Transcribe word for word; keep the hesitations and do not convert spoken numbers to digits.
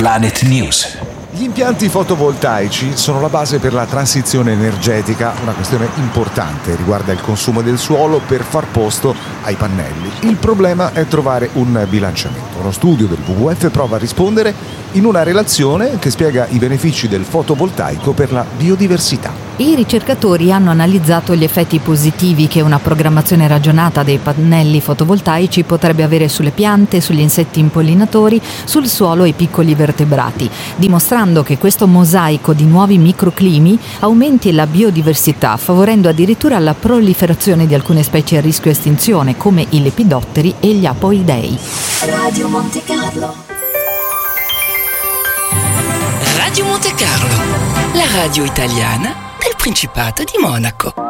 Planet News. Gli impianti fotovoltaici sono la base per la transizione energetica, una questione importante, riguarda il consumo del suolo per far posto ai pannelli. Il problema è trovare un bilanciamento. Uno studio del W W F prova a rispondere in una relazione che spiega i benefici del fotovoltaico per la biodiversità. I ricercatori hanno analizzato gli effetti positivi che una programmazione ragionata dei pannelli fotovoltaici potrebbe avere sulle piante, sugli insetti impollinatori, sul suolo e piccoli vertebrati, dimostrando che questo mosaico di nuovi microclimi aumenti la biodiversità, favorendo addirittura la proliferazione di alcune specie a rischio estinzione, come i lepidotteri e gli apoidei. Radio Monte Carlo. Radio Monte Carlo, la radio italiana del Principato di Monaco.